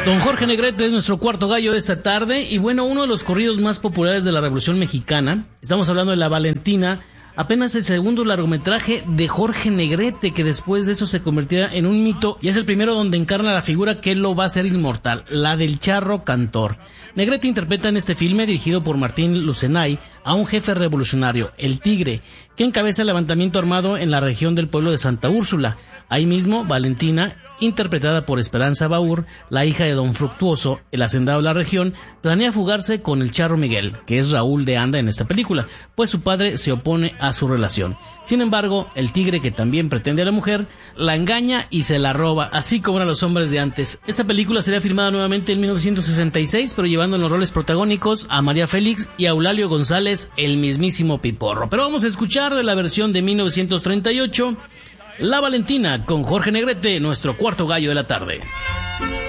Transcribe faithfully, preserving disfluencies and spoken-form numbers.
Don Jorge Negrete es nuestro cuarto gallo de esta tarde y bueno, uno de los corridos más populares de la Revolución Mexicana. Estamos hablando de La Valentina, apenas el segundo largometraje de Jorge Negrete, que después de eso se convertirá en un mito y es el primero donde encarna la figura que lo va a hacer inmortal, la del charro cantor. Negrete interpreta en este filme, dirigido por Martín Lucenay, a un jefe revolucionario, el Tigre, que encabeza el levantamiento armado en la región del pueblo de Santa Úrsula. Ahí mismo, Valentina, interpretada por Esperanza Baur, la hija de Don Fructuoso, el hacendado de la región, planea fugarse con el charro Miguel, que es Raúl de Anda en esta película, pues su padre se opone a su relación. Sin embargo, el Tigre, que también pretende a la mujer, la engaña y se la roba, así como a los hombres de antes. Esta película sería filmada nuevamente en mil novecientos sesenta y seis, pero llevando en los roles protagónicos a María Félix y a Eulalio González, el mismísimo Piporro. Pero vamos a escuchar de la versión de mil novecientos treinta y ocho... La Valentina, con Jorge Negrete, nuestro cuarto gallo de la tarde.